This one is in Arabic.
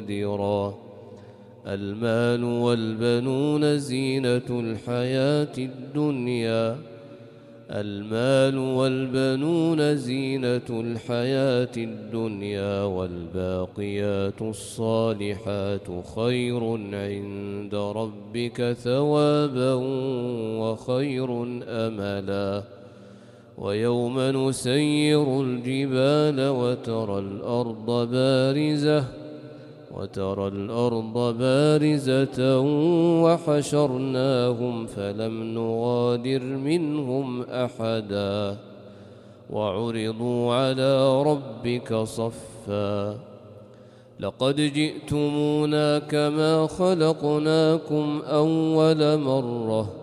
قديرا. المال والبنون زينة الحياة الدنيا والباقيات الصالحات خير عند ربك ثوابا وخير أملا. ويوم نسير الجبال وترى الأرض بارزة وحشرناهم فلم نغادر منهم أحدا وعرضوا على ربك صفا لقد جئتمونا كما خلقناكم أول مرة